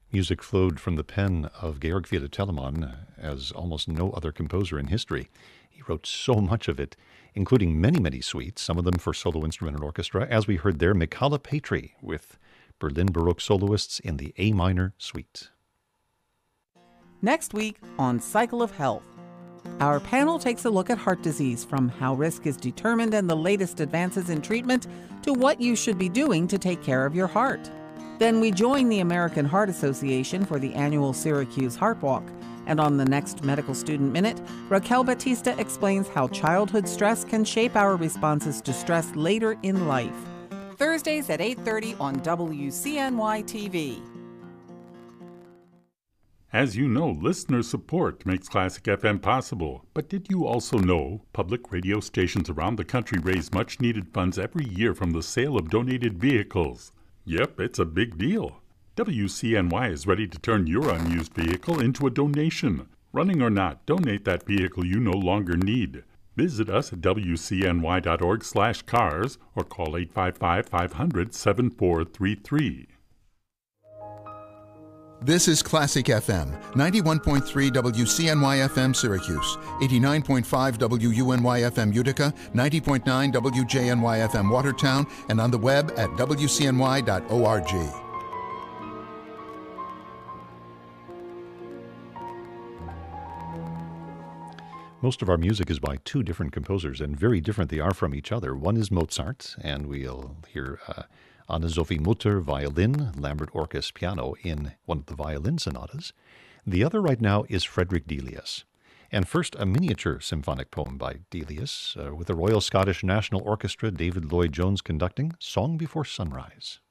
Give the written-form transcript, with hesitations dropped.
Music flowed from the pen of Georg Friedrich Telemann as almost no other composer in history. He wrote so much of it, including many, many suites, some of them for solo instrument and orchestra, as we heard there, Michala Petri with Berlin Baroque soloists in the A minor suite. Next week on Cycle of Health, our panel takes a look at heart disease, from how risk is determined and the latest advances in treatment to what you should be doing to take care of your heart. Then we join the American Heart Association for the annual Syracuse Heart Walk. And on the next Medical Student Minute, Raquel Batista explains how childhood stress can shape our responses to stress later in life. Thursdays at 8:30 on WCNY-TV. As you know, listener support makes Classic FM possible. But did you also know public radio stations around the country raise much-needed funds every year from the sale of donated vehicles? Yep, it's a big deal. WCNY is ready to turn your unused vehicle into a donation. Running or not, donate that vehicle you no longer need. Visit us at wcny.org/cars or call 855-500-7433. This is Classic FM, 91.3 WCNY FM Syracuse, 89.5 WUNY FM Utica, 90.9 WJNY FM Watertown, and on the web at wcny.org. Most of our music is by two different composers, and very different they are from each other. One is Mozart, and we'll hear Anne-Sophie Mutter, violin, Lambert Orkes, piano in one of the violin sonatas. The other right now is Frederick Delius. And first, a miniature symphonic poem by Delius with the Royal Scottish National Orchestra, David Lloyd-Jones conducting, Song Before Sunrise.